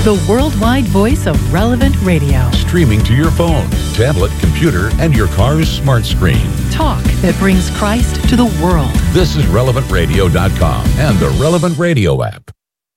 the worldwide voice of Relevant Radio. Streaming to your phone, tablet, computer, and your car's smart screen. Talk that brings Christ to the world. This is RelevantRadio.com and the Relevant Radio app.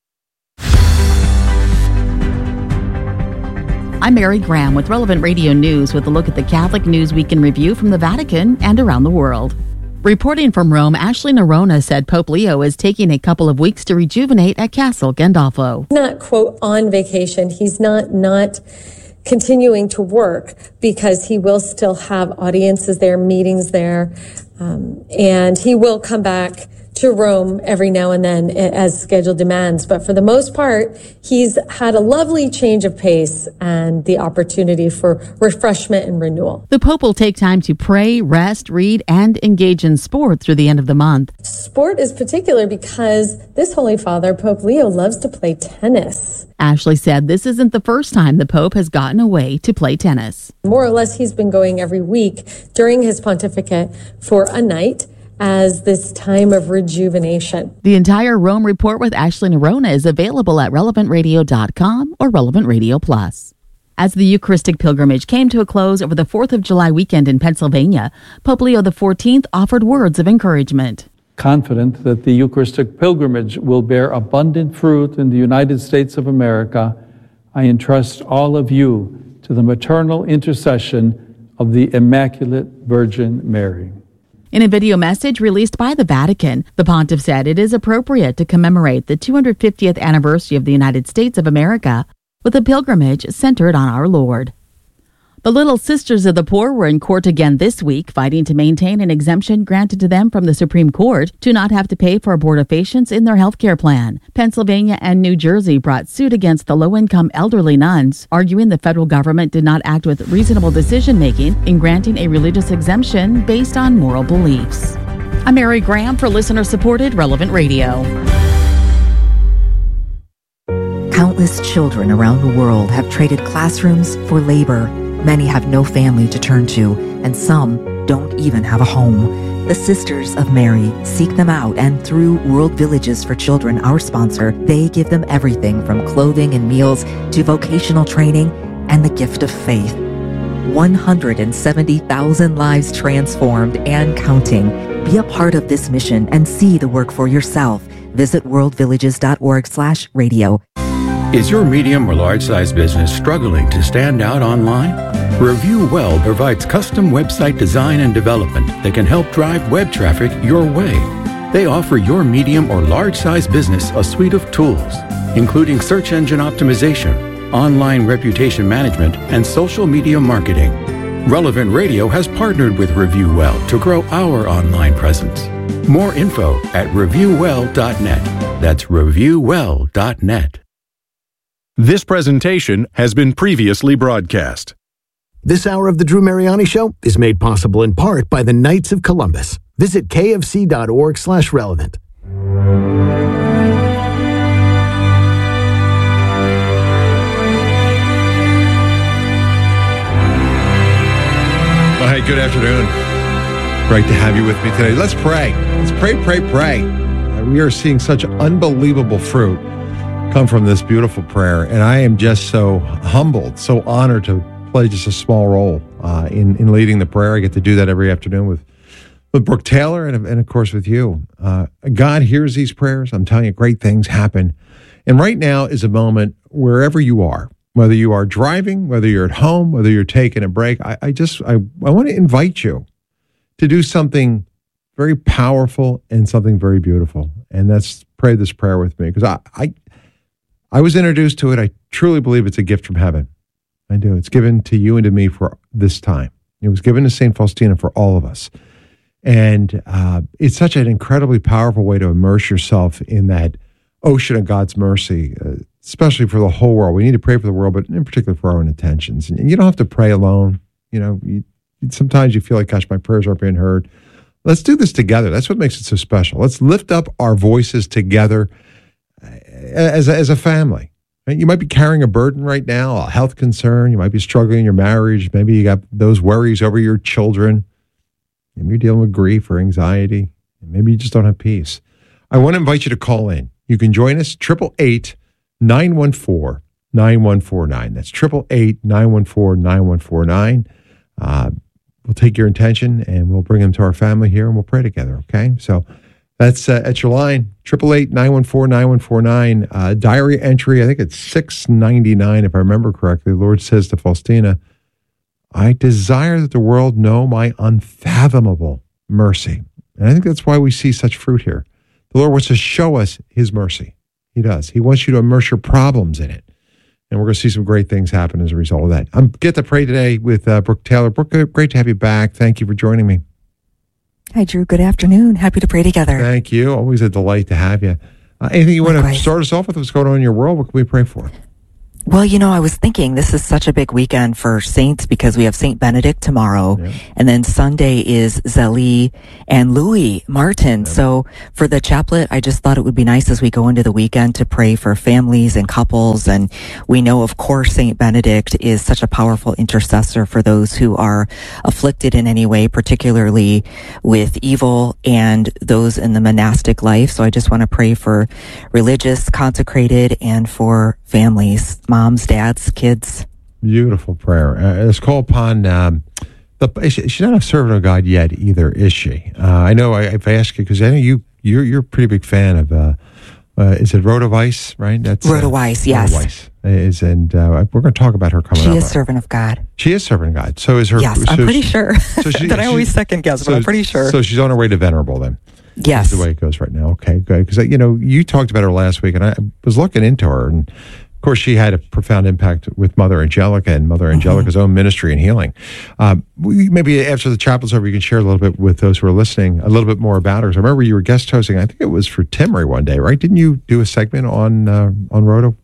I'm Mary Graham with Relevant Radio News with a look at the Catholic News Week in Review from the Vatican and around the world. Reporting from Rome, Ashley Nerona said Pope Leo is taking a couple of weeks to rejuvenate at Castle Gandolfo. Not, quote, on vacation. He's not continuing to work because he will still have audiences there, meetings there, and he will come back to Rome every now and then as schedule demands. But for the most part, he's had a lovely change of pace and the opportunity for refreshment and renewal. The Pope will take time to pray, rest, read, and engage in sport through the end of the month. Sport is particular because this Holy Father, Pope Leo, loves to play tennis. Ashley said this isn't the first time the Pope has gotten away to play tennis. More or less, he's been going every week during his pontificate for a night as this time of rejuvenation. The entire Rome report with Ashley Nerona is available at relevantradio.com or Relevant Radio Plus. As the Eucharistic pilgrimage came to a close over the 4th of July weekend in Pennsylvania, Pope Leo XIV offered words of encouragement. Confident that the Eucharistic pilgrimage will bear abundant fruit in the United States of America, I entrust all of you to the maternal intercession of the Immaculate Virgin Mary. In a video message released by the Vatican, the pontiff said it is appropriate to commemorate the 250th anniversary of the United States of America with a pilgrimage centered on our Lord. The Little Sisters of the Poor were in court again this week, fighting to maintain an exemption granted to them from the Supreme Court to not have to pay for abortifacients in their health care plan. Pennsylvania and New Jersey brought suit against the low-income elderly nuns, arguing the federal government did not act with reasonable decision-making in granting a religious exemption based on moral beliefs. I'm Mary Graham for listener-supported Relevant Radio. Countless children around the world have traded classrooms for labor. Many have no family to turn to, and some don't even have a home. The Sisters of Mary seek them out, and through World Villages for Children, our sponsor, they give them everything from clothing and meals to vocational training and the gift of faith. 170,000 lives transformed and counting. Be a part of this mission and see the work for yourself. Visit worldvillages.org/radio. Is your medium or large-size business struggling to stand out online? Review Well provides custom website design and development that can help drive web traffic your way. They offer your medium or large-size business a suite of tools, including search engine optimization, online reputation management, and social media marketing. Relevant Radio has partnered with Review Well to grow our online presence. More info at reviewwell.net. That's reviewwell.net. This presentation has been previously broadcast. This hour of the Drew Mariani Show is made possible in part by the Knights of Columbus. Visit kfc.org/relevant. Well, hey, good afternoon. Great to have you with me today. Let's pray. Let's pray. We are seeing such unbelievable fruit come from this beautiful prayer, and I am just so humbled, so honored to play just a small role in leading the prayer. I get to do that every afternoon with Brooke Taylor and of course with you. God hears these prayers. I'm telling you, great things happen. And right now is a moment wherever you are, whether you are driving, whether you're at home, whether you're taking a break. I want to invite you to do something very powerful and something very beautiful, and that's pray this prayer with me, because I was introduced to it. I truly believe it's a gift from heaven. I do. It's given to you and to me for this time. It was given to St. Faustina for all of us. And it's such an incredibly powerful way to immerse yourself in that ocean of God's mercy, especially for the whole world. We need to pray for the world, but in particular for our own intentions. And you don't have to pray alone. You know, sometimes you feel like, gosh, my prayers aren't being heard. Let's do this together. That's what makes it so special. Let's lift up our voices together as a family. You might be carrying a burden right now, a health concern. You might be struggling in your marriage. Maybe you got those worries over your children. Maybe you're dealing with grief or anxiety. Maybe you just don't have peace. I want to invite you to call in. You can join us, 888-914-914. 888-914-9149. That's 888-914-9149. We'll take your intention and we'll bring them to our family here and we'll pray together, okay? So that's at your line, 888-914-9149. Diary entry, I think it's $6.99 if I remember correctly. The Lord says to Faustina, I desire that the world know my unfathomable mercy. And I think that's why we see such fruit here. The Lord wants to show us his mercy. He does. He wants you to immerse your problems in it. And we're going to see some great things happen as a result of that. I'm get to pray today with Brooke Taylor. Brooke, great to have you back. Thank you for joining me. Hi, Drew. Good afternoon. Happy to pray together. Thank you. Always a delight to have you. Anything you want to start us off with? What's going on in your world? What can we pray for? Well, I was thinking this is such a big weekend for saints because we have St. Benedict tomorrow, and then Sunday is Zélie and Louis Martin. So for the chaplet, I just thought it would be nice as we go into the weekend to pray for families and couples. And we know, of course, St. Benedict is such a powerful intercessor for those who are afflicted in any way, particularly with evil and those in the monastic life. So I just want to pray for religious, consecrated, and for families. Moms, dads, kids. Beautiful prayer. Let's call upon she's not a servant of God yet either, is she? I know I've asked you because I know you're a pretty big fan of is it Rhoda Weiss, right? That's Rhoda Weiss, yes. Rhoda Weiss is, and we're going to talk about her coming up. She is servant of God. She is servant of God. So is her. Yes, I'm pretty sure. So that I always second guess, but I'm pretty sure. So she's on her way to venerable then. Yes. That's the way it goes right now. Okay, good. Because you talked about her last week, and I was looking into her, and of course, she had a profound impact with Mother Angelica and Mother Angelica's own ministry and healing. Maybe after the chapel's over, you can share a little bit with those who are listening, a little bit more about her. So I remember you were guest hosting, I think it was for Timmery one day, right? Didn't you do a segment on Rhoda?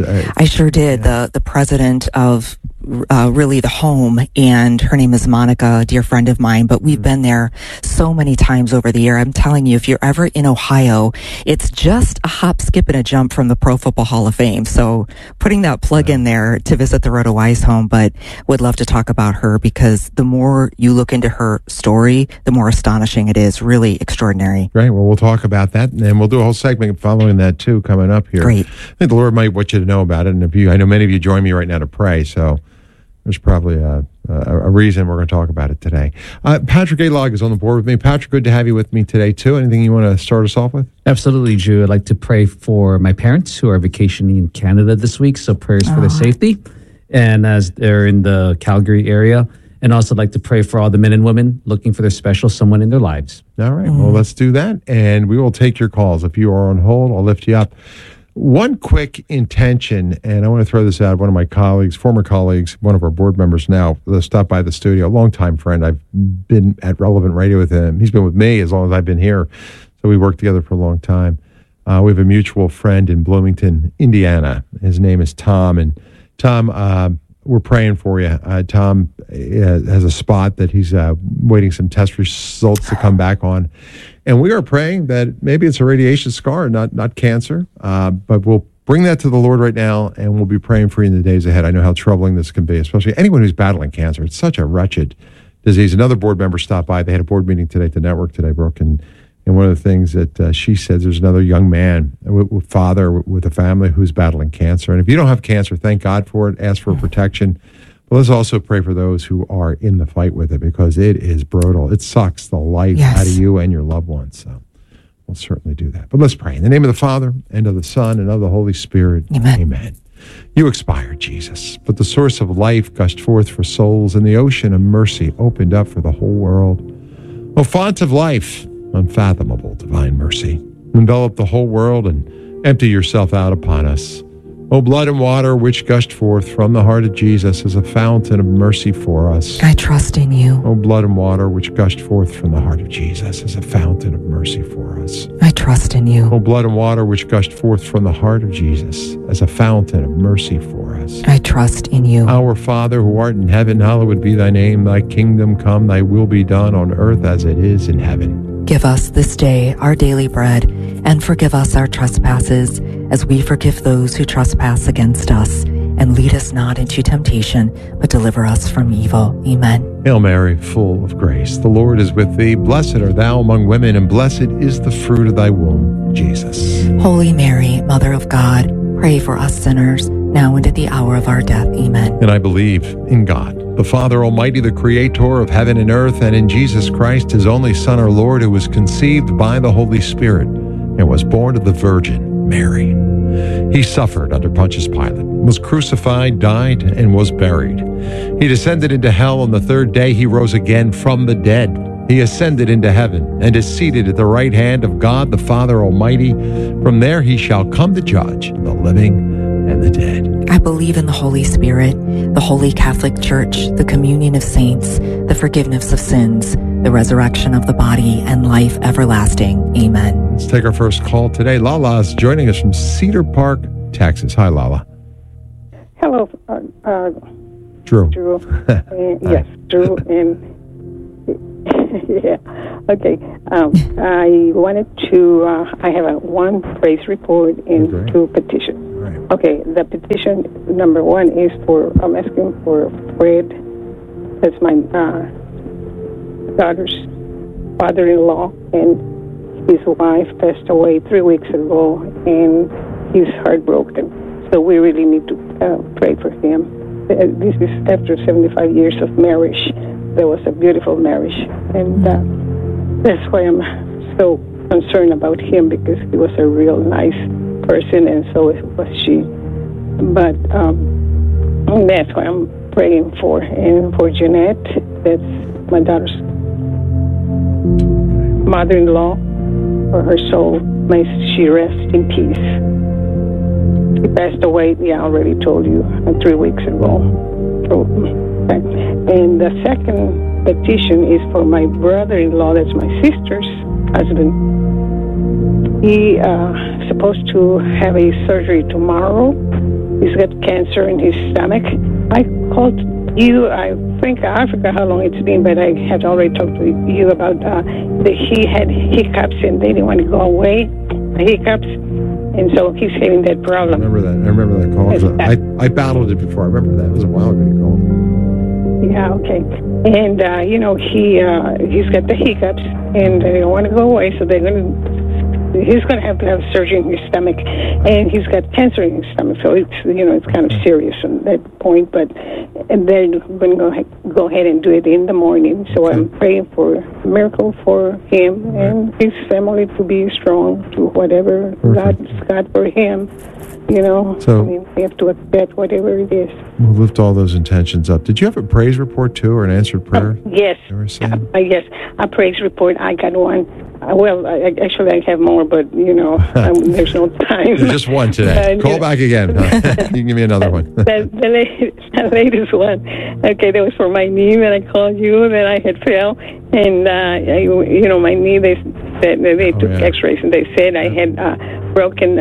I sure did. Yeah. The president of really the home, and her name is Monica, a dear friend of mine, but we've been there so many times over the year. I'm telling you, if you're ever in Ohio, it's just a hop, skip, and a jump from the Pro Football Hall of Fame. So putting that plug in there to visit the Rhoda Weiss home, but would love to talk about her because the more you look into her story, the more astonishing it is. Really extraordinary. Great. Well, we'll talk about that, and then we'll do a whole segment following that too, coming up here. Great. I think the Lord might want you to know about it, and I know many of you join me right now to pray, so there's probably a reason we're going to talk about it today. Patrick A-Log is on the board with me. Patrick, good to have you with me today, too. Anything you want to start us off with? Absolutely, Drew. I'd like to pray for my parents who are vacationing in Canada this week, so prayers for their safety, and as they're in the Calgary area. And also like to pray for all the men and women looking for their special someone in their lives. All right. Well, let's do that, and we will take your calls. If you are on hold, I'll lift you up. One quick intention, and I want to throw this out. One of my colleagues, former colleagues, one of our board members now, stopped by the studio, a longtime friend. I've been at Relevant Radio with him. He's been with me as long as I've been here, so we worked together for a long time. We have a mutual friend in Bloomington, Indiana. His name is Tom, and Tom, we're praying for you. Tom has a spot that he's waiting some test results to come back on. And we are praying that maybe it's a radiation scar, not cancer. But we'll bring that to the Lord right now, and we'll be praying for you in the days ahead. I know how troubling this can be, especially anyone who's battling cancer. It's such a wretched disease. Another board member stopped by. They had a board meeting today at the network today, Brooke, and one of the things that she said, there's another young man, father with a family who's battling cancer. And if you don't have cancer, thank God for it. Ask for protection. But let's also pray for those who are in the fight with it because it is brutal. It sucks the life out of you and your loved ones. So we'll certainly do that. But let's pray. In the name of the Father, and of the Son, and of the Holy Spirit. Amen. Amen. You expired, Jesus, but the source of life gushed forth for souls, and the ocean of mercy opened up for the whole world. O font of life, unfathomable divine mercy, envelop the whole world and empty yourself out upon us. O blood and water which gushed forth from the heart of Jesus as a fountain of mercy for us. I trust in you. O blood and water which gushed forth from the heart of Jesus as a fountain of mercy for us. I trust in you. O blood and water which gushed forth from the heart of Jesus as a fountain of mercy for us. I trust in you. Our Father who art in heaven, hallowed be thy name. Thy kingdom come, thy will be done on earth as it is in heaven. Give us this day our daily bread, and forgive us our trespasses, as we forgive those who trespass against us. And lead us not into temptation, but deliver us from evil. Amen. Hail Mary, full of grace, the Lord is with thee. Blessed art thou among women, and blessed is the fruit of thy womb, Jesus. Holy Mary, Mother of God, pray for us sinners, now and at the hour of our death. Amen. And I believe in God, the Father Almighty, the Creator of heaven and earth, and in Jesus Christ, His only Son, our Lord, who was conceived by the Holy Spirit and was born of the Virgin Mary. He suffered under Pontius Pilate, was crucified, died, and was buried. He descended into hell. On the third day he rose again from the dead. He ascended into heaven and is seated at the right hand of God the Father Almighty. From there he shall come to judge the living and the dead. I believe in the Holy Spirit, the Holy Catholic Church, the communion of saints, the forgiveness of sins, the resurrection of the body, and life everlasting. Amen. Let's take our first call today. Lala is joining us from Cedar Park, Texas. Hi, Lala. Hello, Drew. Drew. Yes, Drew. And yeah, okay. I wanted to. I have one praise report and two petitions. Right. Okay, the petition number one is for. I'm asking for Fred. That's my daughter's father-in-law, and his wife passed away 3 weeks ago, and he's heartbroken. So we really need to pray for him. This is after 75 years of marriage. There was a beautiful marriage, and that's why I'm so concerned about him, because he was a real nice person, and so was she. But that's why I'm praying for. And for Jeanette, that's my daughter's mother-in-law, for her soul, may she rest in peace. He passed away, I already told you, 3 weeks ago. And the second petition is for my brother-in-law, that's my sister's husband. He supposed to have a surgery tomorrow. He's got cancer in his stomach. I called you, I forgot how long it's been, but I had already talked to you about that he had hiccups and they didn't want to go away, the hiccups. And so he's having that problem. I remember that call. I battled it before. I remember that. It was a while ago you called. Yeah, okay. And, he's got the hiccups, and they don't want to go away, so he's going to have surgery in his stomach, and he's got cancer in his stomach, so it's kind of serious at that point, but they're going to go ahead and do it in the morning. So I'm praying for a miracle for him and his family to be strong to whatever God's got for him. So we have to accept whatever it is. We'll lift all those intentions up. Did you have a praise report too, or an answered prayer? Yes. Yes, a praise report. I got one. Actually, I have more, but there's no time. There's just one today. Call back again. You can give me another one. the latest one. Okay, that was for my knee. Then I called you. Then I had fell, and my knee. They said they took X-rays, and they said I had broken.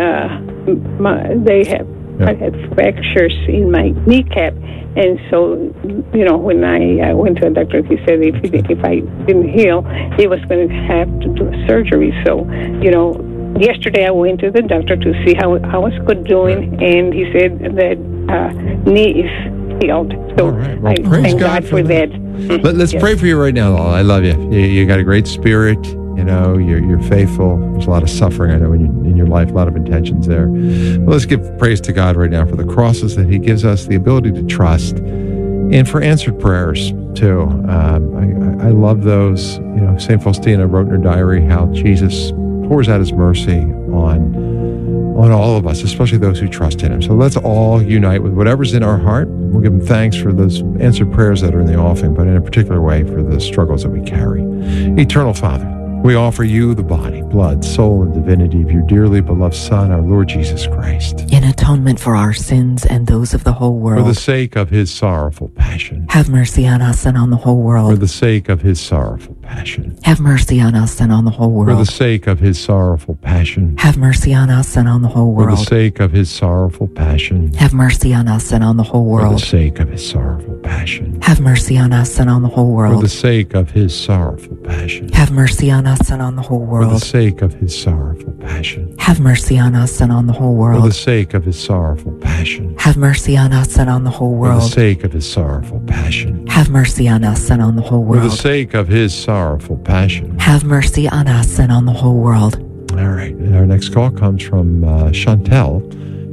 I had fractures in my kneecap, and so when I went to a doctor, he said if I didn't heal, he was going to have to do a surgery. So yesterday I went to the doctor to see how I was doing, and he said that knee is healed. So I thank God for that. Let's pray for you right now, Lala. I love you. You got a great spirit. You're faithful. There's a lot of suffering, I know, in your life, a lot of intentions there. Well, let's give praise to God right now for the crosses that He gives us, the ability to trust, and for answered prayers, too. I love those. St. Faustina wrote in her diary how Jesus pours out His mercy on all of us, especially those who trust in Him. So let's all unite with whatever's in our heart. We'll give Him thanks for those answered prayers that are in the offering, but in a particular way for the struggles that we carry. Eternal Father, we offer you the body, blood, soul, and divinity of your dearly beloved Son, our Lord Jesus Christ, in atonement for our sins and those of the whole world. For the sake of His sorrowful passion. Have mercy on us and on the whole world. For the sake of His sorrowful passion. Have mercy on us and on the whole world. For the sake of His sorrowful passion. Have mercy on us and on the whole world. For the sake of His sorrowful passion. Have mercy on us and on the whole world. For the sake of His sorrowful passion. Have mercy on us and on the whole world. For the sake of His sorrowful passion. Have mercy on us and on the whole world. For the sake of His sorrowful passion. Have mercy on us and on the whole world. For the sake of His sorrowful passion. Have mercy on us and on the whole world. For the sake of His sorrowful passion. Have mercy on us and on the whole world. For the sake of His sorrowful passion. Have mercy on us and on the whole world. All right. Our next call comes from Chantel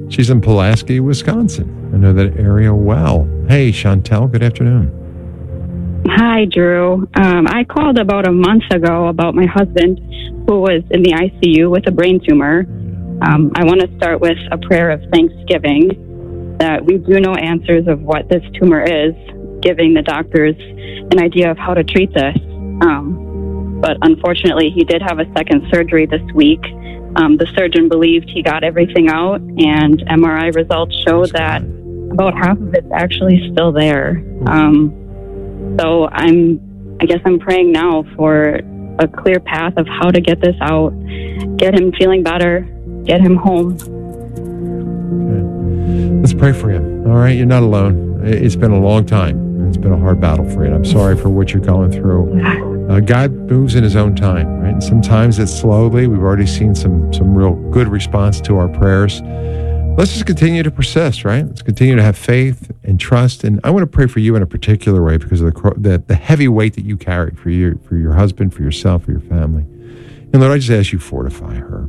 She's in Pulaski, Wisconsin. I know that area well. Hey, Chantel, good afternoon. Hi, Drew. I called about a month ago about my husband who was in the ICU with a brain tumor. I want to start with a prayer of thanksgiving that we do know answers of what this tumor is, giving the doctors an idea of how to treat this. But unfortunately, he did have a second surgery this week. The surgeon believed he got everything out, and MRI results show that about half of it's actually still there. So I guess I'm praying now for a clear path of how to get this out, get him feeling better, get him home. Okay. Let's pray for him. All right, you're not alone. It's been a long time. It's been a hard battle for you. I'm sorry for what you're going through. God moves in his own time, right? And sometimes it's slowly. We've already seen some real good response to our prayers. Let's just continue to persist, right? Let's continue to have faith and trust. And I want to pray for you in a particular way because of the heavy weight that you carry for your husband, for yourself, for your family. And Lord, I just ask you fortify her,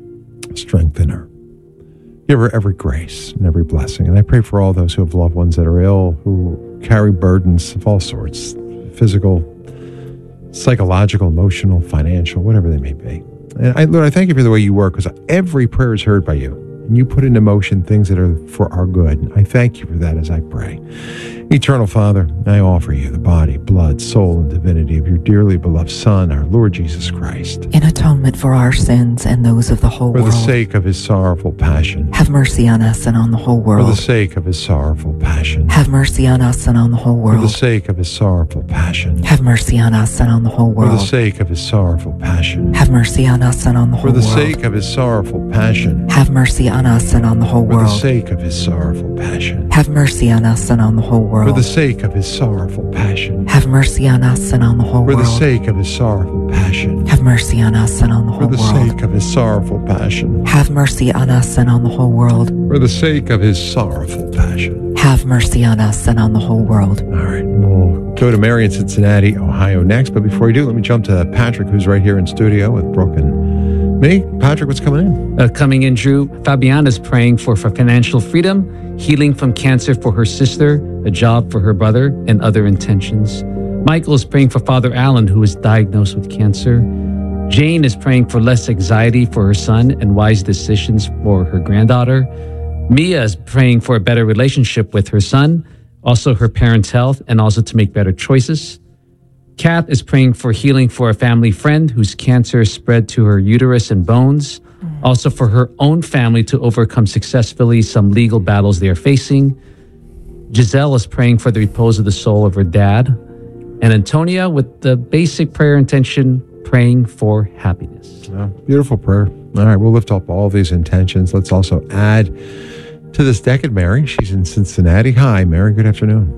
strengthen her, give her every grace and every blessing. And I pray for all those who have loved ones that are ill, who carry burdens of all sorts, physical, psychological, emotional, financial, whatever they may be. And Lord, I thank you for the way you work because every prayer is heard by you. And you put into motion things that are for our good. And I thank you for that as I pray. Eternal Father, I offer you the body, blood, soul, and divinity of your dearly beloved Son, our Lord Jesus Christ. In atonement for our sins and those of the whole world. For the sake of his sorrowful passion. Have mercy on us and on the whole world. For the sake of his sorrowful passion. Have mercy on us and on the whole world. For the sake of his sorrowful passion. Have mercy on us and on the whole world. For the sake of his sorrowful passion. Have mercy on us and on the whole world. For the sake of his sorrowful passion. Have mercy on us and on the whole world. For the sake of his sorrowful passion. Have mercy on us and on the whole world. For the sake of his sorrowful passion. Have mercy on us and on the whole world. For the sake of his sorrowful passion. Have mercy on us and on the whole world. For the sake of his sorrowful passion. Have mercy on us and on the whole world. For the sake of his sorrowful passion. Have mercy on us and on the whole world. All right, we'll go to Mary in Cincinnati, Ohio next. But before we do, let me jump to Patrick, who's right here in studio with Brooke and me. Patrick, what's coming in? Coming in, Drew. Fabiana's praying for financial freedom, healing from cancer for her sister, a job for her brother, and other intentions. Michael is praying for Father Allen, who is diagnosed with cancer. Jane is praying for less anxiety for her son and wise decisions for her granddaughter. Mia is praying for a better relationship with her son, also her parents' health, and also to make better choices. Kath is praying for healing for a family friend whose cancer spread to her uterus and bones. Also for her own family to overcome successfully some legal battles they are facing. Giselle is praying for the repose of the soul of her dad. And Antonia, with the basic prayer intention, praying for happiness. Beautiful prayer. All right, we'll lift up all these intentions. Let's also add to this decade, Mary. She's in Cincinnati. Hi, Mary. Good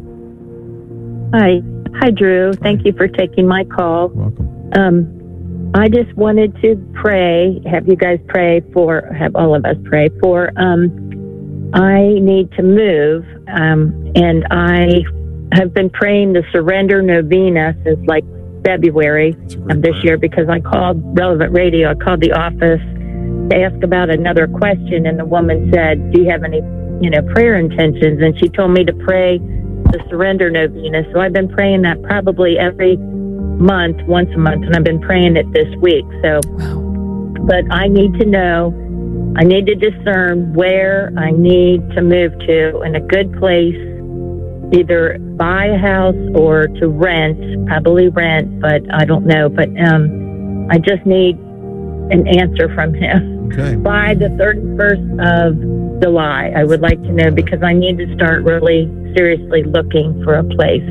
afternoon. Hi, Drew. Thank you for taking my call. Welcome. I just wanted to pray, have you guys pray for, have all of us pray for, I need to move, and I have been praying the Surrender Novena since like February of this year because I called Relevant Radio. I called the office to ask about another question, and the woman said, do you have any, prayer intentions? And she told me to pray the Surrender Novena. So I've been praying that probably every month, once a month, and I've been praying it this week. So, but I need to know, I need to discern where I need to move to in a good place, either buy a house or to rent, probably rent, but I don't know. But I just need an answer from him by the 31st of July. I would like to know because I need to start really seriously looking for a place.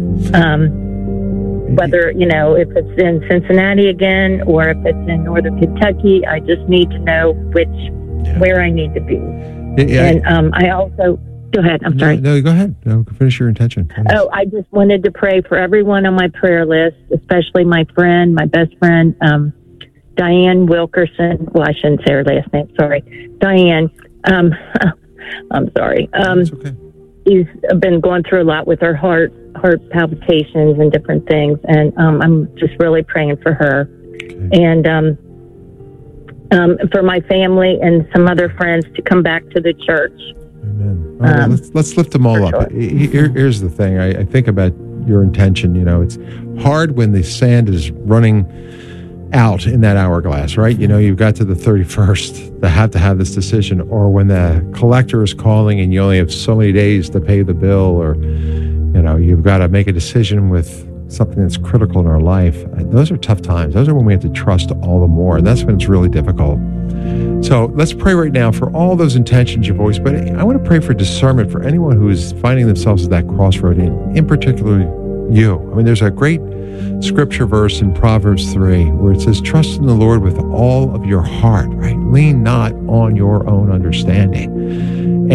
Whether, if it's in Cincinnati again or if it's in Northern Kentucky, I just need to know where I need to be. And I also, go ahead, I'm sorry. No, go ahead. No, finish your intention. Please. Oh, I just wanted to pray for everyone on my prayer list, especially my friend, my best friend, Diane Wilkerson. Well, I shouldn't say her last name, sorry. Diane, I'm sorry. That's okay. She's been going through a lot with her heart palpitations and different things, and I'm just really praying for her. And for my family and some other friends to come back to the church. Amen. Well, let's lift them all up. Sure. Here's the thing. I think about your intention. It's hard when the sand is running out in that hourglass, right? You've got to the 31st to have this decision, or when the collector is calling and you only have so many days to pay the bill, or you've got to make a decision with something that's critical in our life. Those are tough times. Those are when we have to trust all the more, and that's when it's really difficult. So let's pray right now for all those intentions you've always, but I want to pray for discernment for anyone who is finding themselves at that crossroad, in particular you. There's a great scripture verse in Proverbs 3 where it says, trust in the Lord with all of your heart, right? Lean not on your own understanding.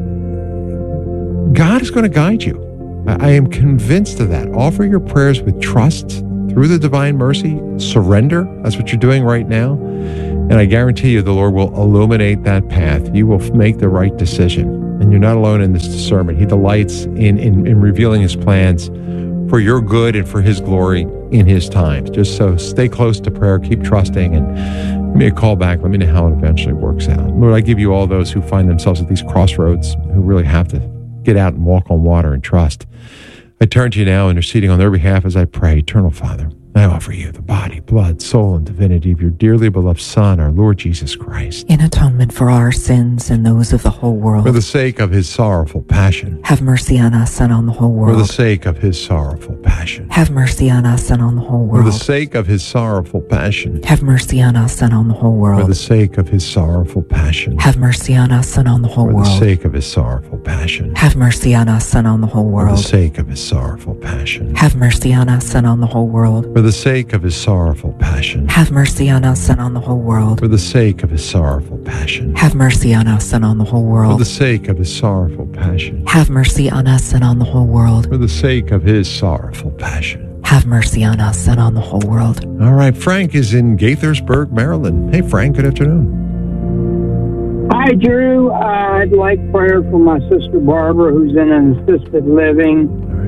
And God is going to guide you. I am convinced of that. Offer your prayers with trust through the divine mercy. Surrender. That's what you're doing right now. And I guarantee you the Lord will illuminate that path. You will make the right decision. And you're not alone in this discernment. He delights in revealing his plans for your good and for his glory in his time. Just so stay close to prayer, keep trusting, and give me a call back. Let me know how it eventually works out. Lord, I give you all those who find themselves at these crossroads, who really have to get out and walk on water and trust. I turn to you now, interceding on their behalf as I pray. Eternal Father, I offer you the body, blood, soul, and divinity of your dearly beloved Son, our Lord Jesus Christ, in atonement for our sins and those of the whole world. For the sake of his sorrowful passion, have mercy on us and on the whole world. For the sake of his sorrowful passion, have mercy on us and on the whole world. For the sake of his sorrowful passion, have mercy on us and on the whole world. For the sake of his sorrowful passion, have mercy on us and on the whole world. For the sake of his sorrowful passion, have mercy on us and on the whole world. For the sake of his sorrowful passion, have mercy on us and on the whole world. For the sake of his sorrowful passion, have mercy on us and on the whole world. For the sake of his sorrowful passion, have mercy on us and on the whole world. For the sake of his sorrowful passion, have mercy on us and on the whole world. For the sake of his sorrowful passion, have mercy on us and on the whole world. All right, Frank is in Gaithersburg, Maryland. Hey, Frank, good afternoon. Hi, Drew. I'd like prayer for my sister Barbara, who's in an assisted living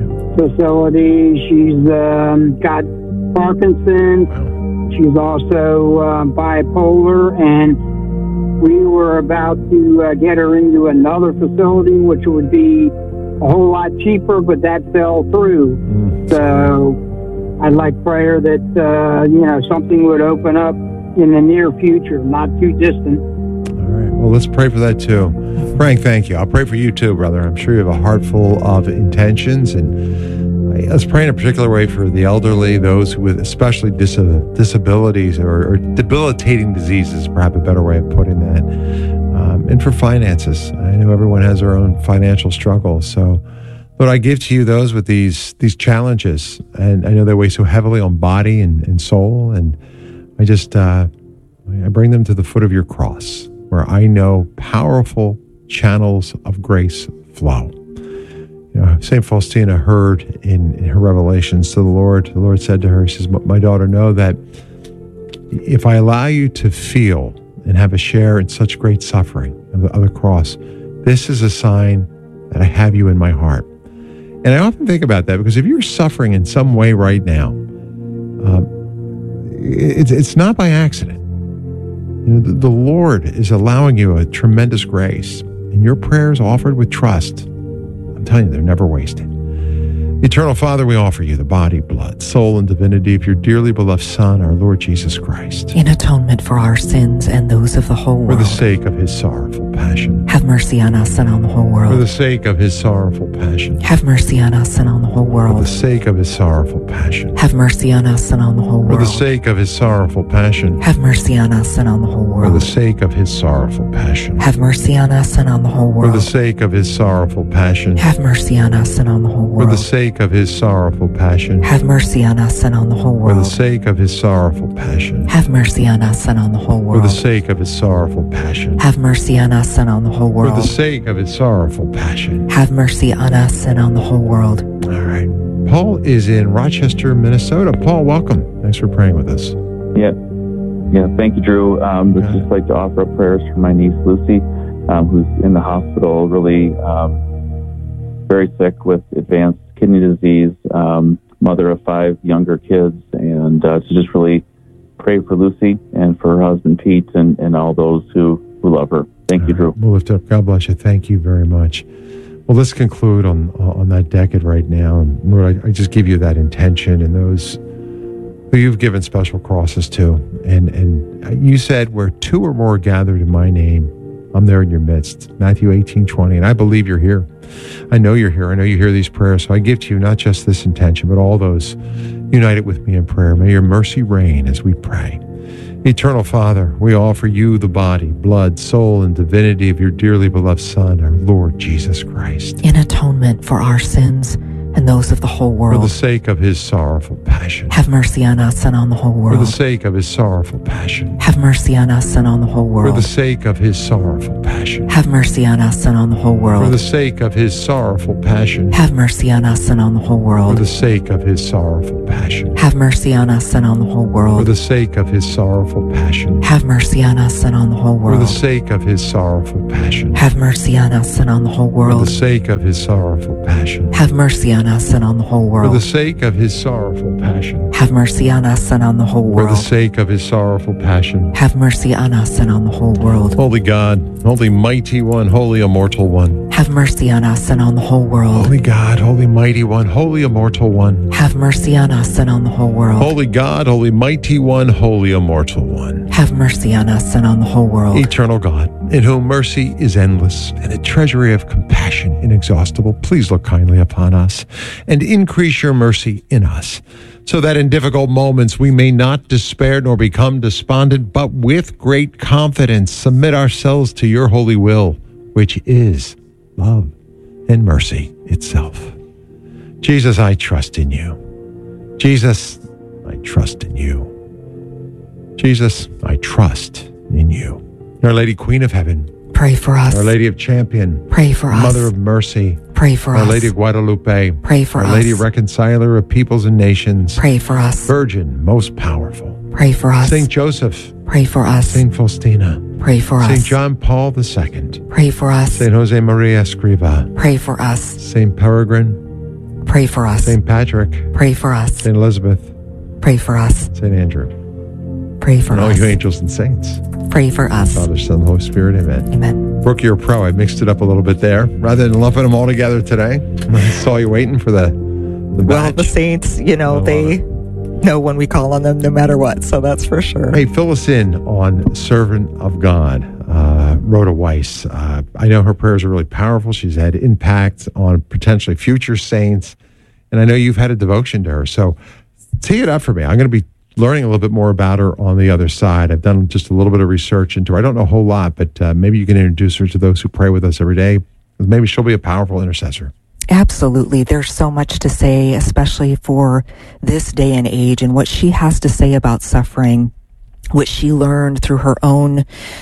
facility. She's got Parkinson's. She's also bipolar, and we were about to get her into another facility, which would be a whole lot cheaper, but that fell through. So I'd like prayer that something would open up in the near future, not too distant. All right. Well, let's pray for that too. Frank, thank you. I'll pray for you too, brother. I'm sure you have a heart full of intentions, and let's pray in a particular way for the elderly, those with especially disabilities or debilitating diseases, perhaps a better way of putting that, and for finances. I know everyone has their own financial struggles. So, Lord, I give to you those with these challenges, and I know they weigh so heavily on body and soul, and I just I bring them to the foot of your cross, where I know powerful channels of grace flow. St. Faustina heard in her revelations to the Lord said to her, he says, my daughter, know that if I allow you to feel and have a share in such great suffering of the cross, this is a sign that I have you in my heart. And I often think about that, because if you're suffering in some way right now, it's not by accident. The Lord is allowing you a tremendous grace, and your prayers offered with trust, I'm telling you, they're never wasted. Eternal Father, we offer you the body, blood, soul, and divinity of your dearly beloved Son, our Lord Jesus Christ, in atonement for our sins and those of the whole world. For the sake of his sorrowful passion, have mercy on us and on the whole world. For the sake of his sorrowful passion, have mercy on us and on the whole world. For the sake of his sorrowful passion, have mercy on us and on the whole world. For the sake of his sorrowful passion, have mercy on us and on the whole world. For the sake of his sorrowful passion, have mercy on us and on the whole world. For the sake of his sorrowful passion, have mercy on us and on the whole world. For the sake of his sorrowful passion, have mercy on us and on the whole world. For the sake of his sorrowful passion, have mercy on us and on the whole world. For the sake of his sorrowful passion, have mercy on us and on the whole world. For the sake of his sorrowful passion, have mercy on us and on the whole world. All right. Paul is in Rochester, Minnesota. Paul, welcome. Thanks for praying with us. Yeah. Thank you, Drew. I'd just like to offer up prayers for my niece, Lucy, who's in the hospital, really very sick with advanced kidney disease, mother of 5 younger kids, and to just really pray for Lucy and for her husband Pete and all those who love her. Thank you, Drew. We'll lift up. God bless you. Thank you very much. Well, let's conclude on that decade right now. And Lord, I just give you that intention and those who you've given special crosses to. And you said, where two or more gathered in my name, I'm there in your midst. Matthew 18:20. And I believe you're here. I know you're here. I know you hear these prayers. So I give to you not just this intention, but all those united with me in prayer. May your mercy reign as we pray. Eternal Father, we offer you the body, blood, soul, and divinity of your dearly beloved Son, our Lord Jesus Christ. In atonement for our sins and those of the whole world. For the sake of his sorrowful passion. Have mercy on us and on the whole world. For the sake of his sorrowful passion. Have mercy on us and on the whole world. For the sake of his sorrowful passion. Have mercy on us and on the whole world. For the sake of his sorrowful passion. Have mercy on us and on the whole world. For the sake of his sorrowful passion. Have mercy on us and on the whole world. For the sake of his sorrowful passion. Have mercy on us and on the whole world. For the sake of his sorrowful passion. Have mercy on us and on the whole world. For the sake of his sorrowful passion. Have mercy on us and on the whole world. For the sake of his sorrowful passion. Have mercy on us and on the whole world. For the sake of his sorrowful passion. Have mercy on us and on the whole world. Holy God, holy mighty one, holy immortal one. Have mercy on us and on the whole world. Holy God, holy mighty one, holy immortal one. Have mercy on us and on the whole world. Holy God, holy mighty one, holy immortal one. Have mercy on us and on the whole world. Eternal God, in whom mercy is endless and a treasury of compassion inexhaustible, please look kindly upon us and increase your mercy in us, so that in difficult moments we may not despair nor become despondent, but with great confidence submit ourselves to your holy will, which is love and mercy itself. Jesus, I trust in you. Jesus, I trust in you. Jesus, I trust in you. Our Lady Queen of Heaven, pray for us. Our Lady of Champion, pray for us. Mother of Mercy, pray for us. Our Lady of Guadalupe, pray for us. Our Lady Reconciler of Peoples and Nations, pray for us. Virgin, most powerful, pray for us. Saint Joseph, pray for us. Saint Faustina, pray for us. Saint John Paul II, pray for us. Saint Jose Maria Escriva, pray for us. Saint Peregrine, pray for us. Saint Patrick, pray for us. Saint Elizabeth, pray for us. Saint Andrew, pray for and us. all you angels and saints, pray for us. Father, Son, and Holy Spirit, amen. Amen. Brooke, you're a pro. I mixed it up a little bit there. Rather than lumping them all together today, I saw you waiting for the badge. Well, the saints, they know when we call on them no matter what, so that's for sure. Hey, fill us in on Servant of God, Rhoda Weiss. I know her prayers are really powerful. She's had impact on potentially future saints, and I know you've had a devotion to her. So tee it up for me. I'm going to be learning a little bit more about her on the other side. I've done just a little bit of research into her. I don't know a whole lot, but maybe you can introduce her to those who pray with us every day. Maybe she'll be a powerful intercessor. Absolutely. There's so much to say, especially for this day and age, and what she has to say about suffering, what she learned through her own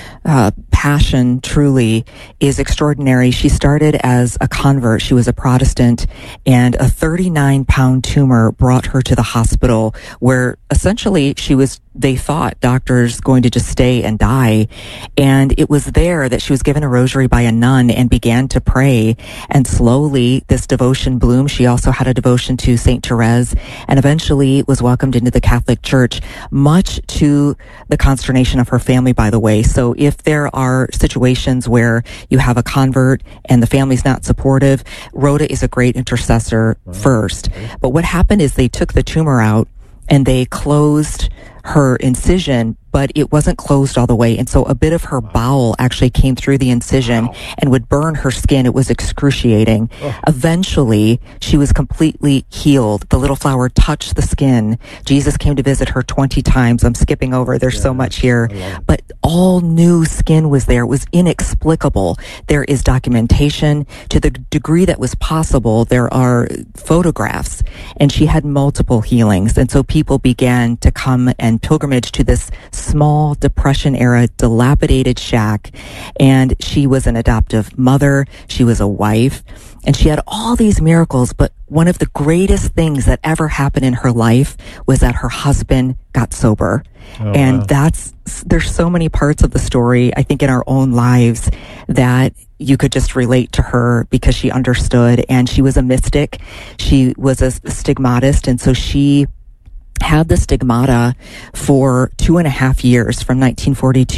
passion truly is extraordinary. She started as a convert. She was a Protestant, and a 39-pound tumor brought her to the hospital where essentially they thought doctors going to just stay and die. And it was there that she was given a rosary by a nun and began to pray. And slowly this devotion bloomed. She also had a devotion to Saint Therese and eventually was welcomed into the Catholic Church, much to the consternation of her family, by the way. So if there are situations where you have a convert and the family's not supportive, Rhoda is a great intercessor first. But what happened is they took the tumor out and they closed her incision, but it wasn't closed all the way. And so a bit of her bowel actually came through the incision and would burn her skin. It was excruciating. Eventually, she was completely healed. The little flower touched the skin. Jesus came to visit her 20 times. I'm skipping over. There's so much here. But all new skin was there. It was inexplicable. There is documentation to the degree that was possible. There are photographs, and she had multiple healings. And so people began to come and pilgrimage to this small Depression era dilapidated shack. And she was an adoptive mother. She was a wife, and she had all these miracles. But one of the greatest things that ever happened in her life was that her husband got sober. And there's so many parts of the story, I think, in our own lives that you could just relate to her because she understood. And she was a mystic. She was a stigmatist. And so she had the stigmata for 2.5 years, from 1942 to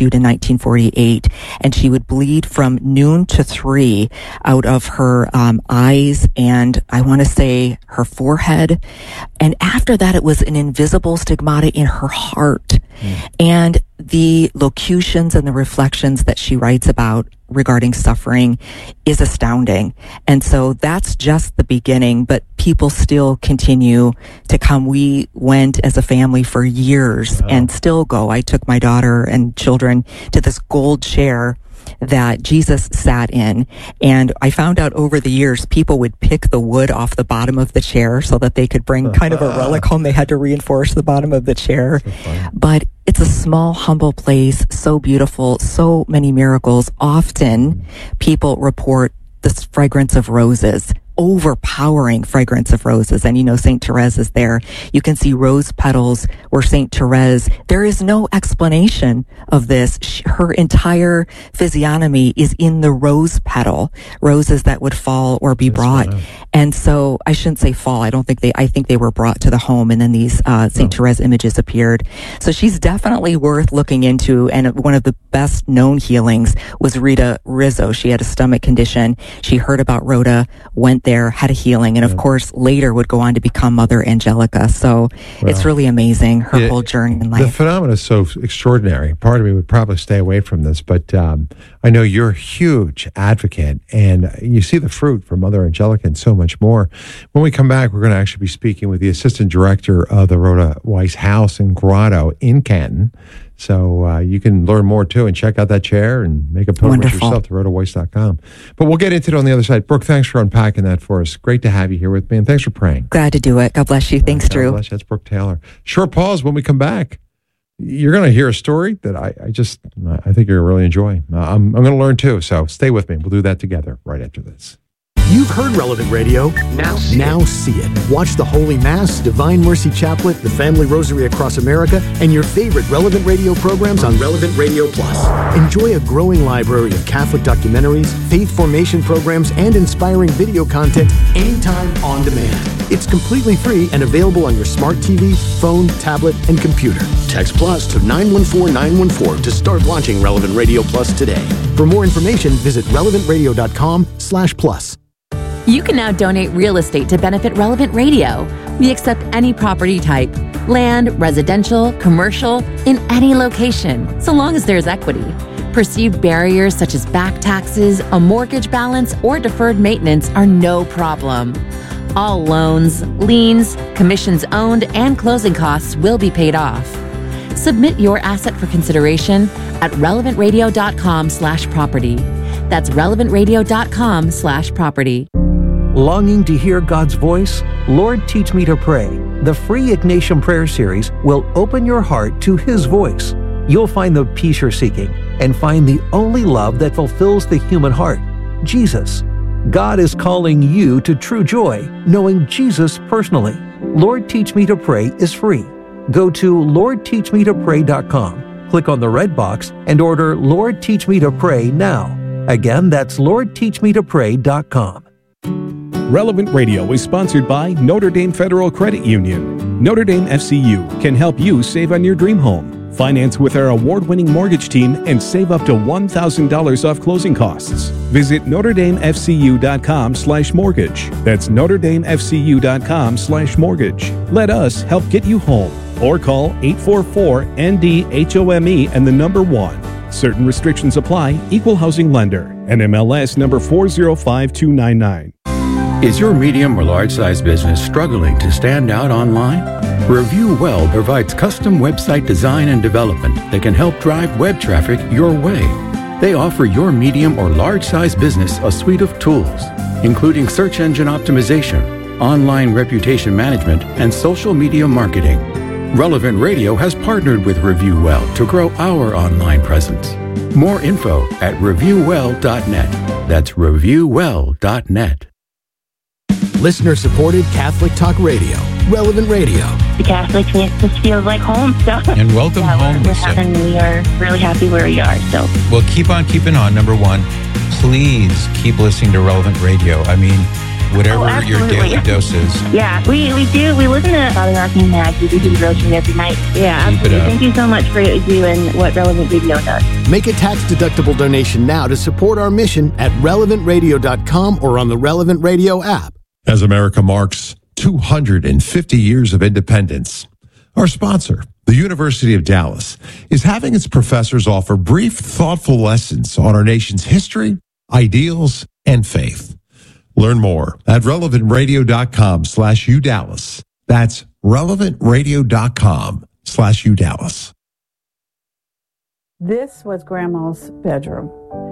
1948, and she would bleed from noon to 3 out of her eyes and I want to say her forehead. And after that, it was an invisible stigmata in her heart. And the locutions and the reflections that she writes about regarding suffering is astounding. And so that's just the beginning, but people still continue to come. We went as a family for years and still go. I took my daughter and children to this gold chair that Jesus sat in. And I found out over the years, people would pick the wood off the bottom of the chair so that they could bring kind of a relic home. They had to reinforce the bottom of the chair. But it's a small, humble place, so beautiful, so many miracles. Often people report the fragrance of roses, overpowering fragrance of roses. And St. Therese is there. You can see rose petals where St. Therese, there is no explanation of this. Her entire physiognomy is in the rose petal, roses that would fall or be brought. And so I shouldn't say fall. I think they were brought to the home, and then these St. Therese images appeared. So she's definitely worth looking into. And one of the best known healings was Rita Rizzo. She had a stomach condition. She heard about Rhoda, went there, had a healing, and of course later would go on to become Mother Angelica. So it's really amazing, her whole journey in life. The phenomenon is so extraordinary. Part of me would probably stay away from this, but I know you're a huge advocate, and you see the fruit from Mother Angelica and so much more. When we come back, we're going to actually be speaking with the assistant director of the Rhoda Weiss House and Grotto in Canton. So you can learn more, too, and check out that chair and make a pilgrimage yourself to rhodaweiss.com. But we'll get into it on the other side. Brooke, thanks for unpacking that for us. Great to have you here with me, and thanks for praying. Glad to do it. God bless you. Thanks, Drew. God bless you. That's Brooke Taylor. Short pause. When we come back, you're going to hear a story that I think you're going to really enjoy. I'm going to learn, too, so stay with me. We'll do that together right after this. You've heard Relevant Radio. Now see it. Watch the Holy Mass, Divine Mercy Chaplet, the Family Rosary Across America, and your favorite Relevant Radio programs on Relevant Radio Plus. Enjoy a growing library of Catholic documentaries, faith formation programs, and inspiring video content anytime on demand. It's completely free and available on your smart TV, phone, tablet, and computer. Text Plus to 914914 to start launching Relevant Radio Plus today. For more information, visit relevantradio.com/plus. You can now donate real estate to benefit Relevant Radio. We accept any property type, land, residential, commercial, in any location, so long as there's equity. Perceived barriers such as back taxes, a mortgage balance, or deferred maintenance are no problem. All loans, liens, commissions owned, and closing costs will be paid off. Submit your asset for consideration at relevantradio.com/property. That's relevantradio.com/property. Longing to hear God's voice? Lord, Teach Me to Pray. The free Ignatian Prayer Series will open your heart to His voice. You'll find the peace you're seeking and find the only love that fulfills the human heart, Jesus. God is calling you to true joy, knowing Jesus personally. Lord, Teach Me to Pray is free. Go to LordTeachMeToPray.com, click on the red box, and order Lord, Teach Me to Pray now. Again, that's LordTeachMeToPray.com. Relevant Radio is sponsored by Notre Dame Federal Credit Union. Notre Dame FCU can help you save on your dream home. Finance with our award-winning mortgage team and save up to $1,000 off closing costs. Visit NotreDameFCU.com/mortgage. That's NotreDameFCU.com/mortgage. Let us help get you home. Or call 844-ND-HOME and the number 1. Certain restrictions apply. Equal housing lender. NMLS number 405299. Is your medium or large-size business struggling to stand out online? Review Well provides custom website design and development that can help drive web traffic your way. They offer your medium or large-size business a suite of tools, including search engine optimization, online reputation management, and social media marketing. Relevant Radio has partnered with Review Well to grow our online presence. More info at reviewwell.net. That's reviewwell.net. Listener-supported Catholic Talk Radio, Relevant Radio. The Catholic just feels like home. So. And welcome home, Lisa. And we are really happy where we are. So. Well, keep on keeping on. Number one, please keep listening to Relevant Radio. I mean, whatever your daily dose is. Yeah, we do. We listen to Father Mark and Maggie. We do the Rosary every night. Yeah, absolutely. Thank you so much for what you do and what Relevant Radio does. Make a tax-deductible donation now to support our mission at relevantradio.com or on the Relevant Radio app. As America marks 250 years of independence, our sponsor, the University of Dallas, is having its professors offer brief, thoughtful lessons on our nation's history, ideals, and faith. Learn more at relevantradio.com/UDallas. That's relevantradio.com/UDallas. This was Grandma's bedroom,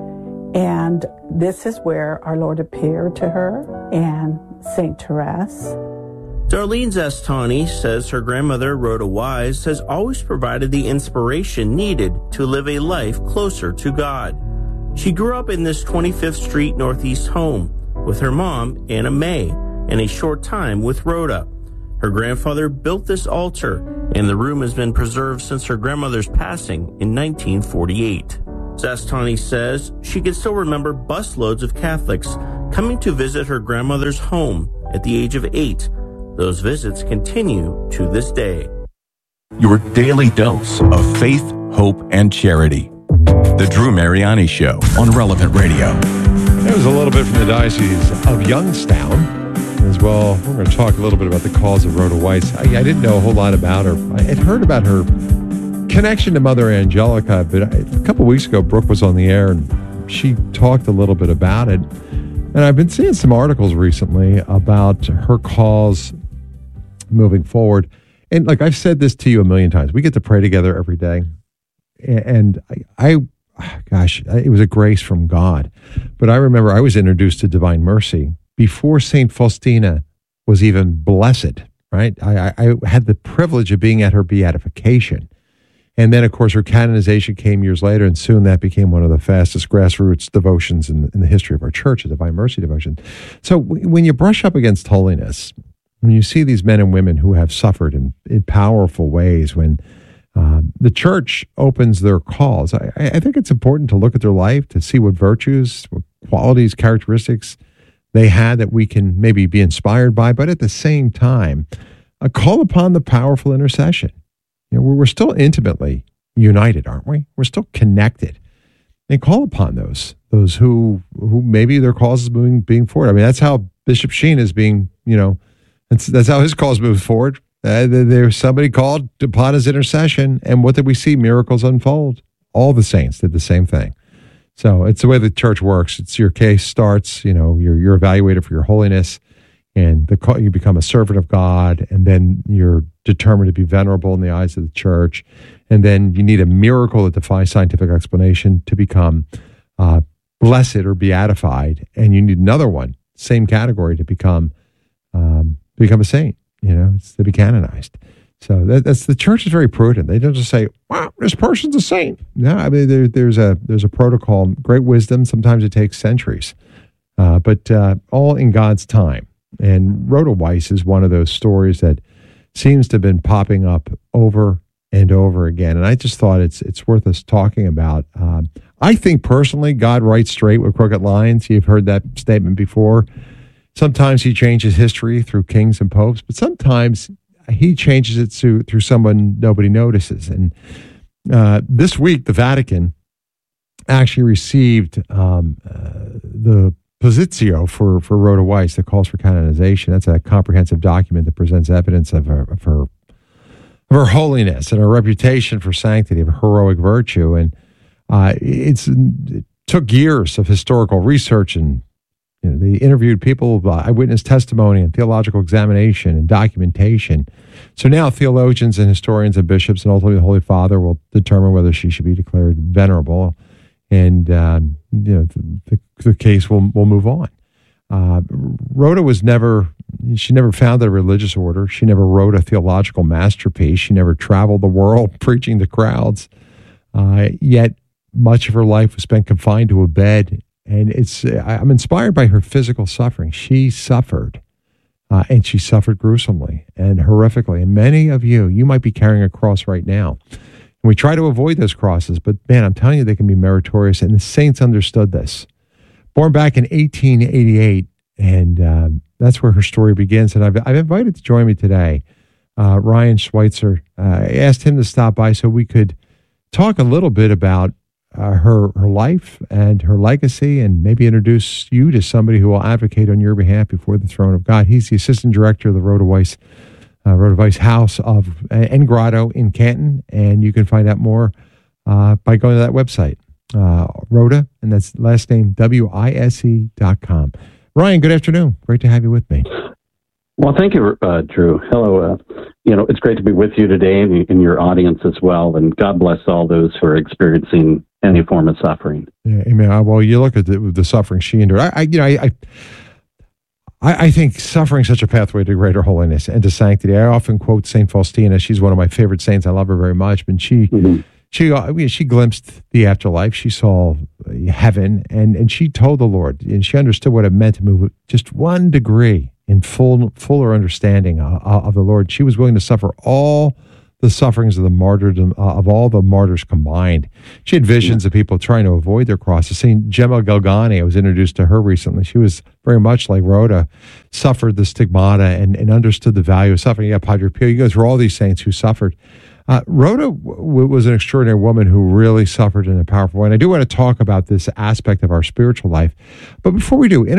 and this is where our Lord appeared to her and St. Therese. Darlene Zastani says her grandmother, Rhoda Wise, has always provided the inspiration needed to live a life closer to God. She grew up in this 25th Street Northeast home with her mom, Anna Mae, and a short time with Rhoda. Her grandfather built this altar, and the room has been preserved since her grandmother's passing in 1948. Zastani says she can still remember busloads of Catholics coming to visit her grandmother's home at the age of 8. Those visits continue to this day. Your daily dose of faith, hope, and charity. The Drew Mariani Show on Relevant Radio. That was a little bit from the Diocese of Youngstown as well. We're going to talk a little bit about the cause of Rhoda Weiss. I didn't know a whole lot about her. I had heard about her connection to Mother Angelica, but a couple of weeks ago, Brooke was on the air and she talked a little bit about it. And I've been seeing some articles recently about her cause moving forward. And like I've said this to you a million times, we get to pray together every day. And gosh, it was a grace from God. But I remember I was introduced to Divine Mercy before St. Faustina was even blessed, right? I had the privilege of being at her beatification. And then, of course, her canonization came years later, and soon that became one of the fastest grassroots devotions in the history of our church, a Divine Mercy devotion. So when you brush up against holiness, when you see these men and women who have suffered in powerful ways, when the church opens their calls, I think it's important to look at their life, to see what virtues, what qualities, characteristics they had that we can maybe be inspired by, but at the same time, call upon the powerful intercession. You know, we're still intimately united, aren't we? We're still connected. And call upon those who maybe their cause is being forward. I mean, that's how Bishop Sheen is being, that's how his cause moves forward. There's somebody called upon his intercession, and what did we see? Miracles unfold. All the saints did the same thing. So it's the way the church works. It's your case starts, you're evaluated for your holiness, and you become a servant of God, and then you're determined to be venerable in the eyes of the church, and then you need a miracle that defies scientific explanation to become blessed or beatified, and you need another one, same category, to become a saint. It's to be canonized. So that's the church is very prudent. They don't just say, "Wow, this person's a saint." No, I mean there's a protocol, great wisdom. Sometimes it takes centuries, but all in God's time. And Rhoda Weiss is one of those stories that seems to have been popping up over and over again. And I just thought it's worth us talking about. I think personally, God writes straight with crooked lines. You've heard that statement before. Sometimes he changes history through kings and popes, but sometimes he changes it through someone nobody notices. And this week, the Vatican actually received the Positio for Rhoda Weiss that calls for canonization. That's a comprehensive document that presents evidence of her holiness and her reputation for sanctity, of heroic virtue. And it took years of historical research, and they interviewed people, eyewitness testimony and theological examination and documentation. So now theologians and historians and bishops and ultimately the Holy Father will determine whether she should be declared venerable. And, the case will move on. Rhoda she never founded a religious order. She never wrote a theological masterpiece. She never traveled the world preaching to crowds. Yet much of her life was spent confined to a bed. And I'm inspired by her physical suffering. She suffered, and she suffered gruesomely and horrifically. And many of you might be carrying a cross right now. And we try to avoid those crosses, but man, I'm telling you, they can be meritorious. And the saints understood this. Born back in 1888, and that's where her story begins. And I've invited to join me today Ryan Schweitzer. I asked him to stop by so we could talk a little bit about her life and her legacy, and maybe introduce you to somebody who will advocate on your behalf before the throne of God. He's the assistant director of the Rhoda Weiss House and Grotto in Canton, and you can find out more by going to that website, Rhoda, and that's last name WISE.com. Ryan, good afternoon. Great to have you with me. Well, thank you, Drew. Hello. It's great to be with you today and in your audience as well. And God bless all those who are experiencing any form of suffering. Yeah, amen. Well, you look at the suffering she endured. I think suffering is such a pathway to greater holiness and to sanctity. I often quote Saint Faustina. She's one of my favorite saints. I love her very much. But she glimpsed the afterlife. She saw heaven, and she told the Lord, and she understood what it meant to move just 1 degree in fuller understanding of the Lord. She was willing to suffer all the sufferings of the martyrdom of all the martyrs combined. She had visions of people trying to avoid their crosses. St. Gemma Galgani, I was introduced to her recently. She was very much like Rhoda, suffered the stigmata and understood the value of suffering. You got Padre Pio. You go through all these saints who suffered. Rhoda was an extraordinary woman who really suffered in a powerful way. And I do want to talk about this aspect of our spiritual life. But before we do,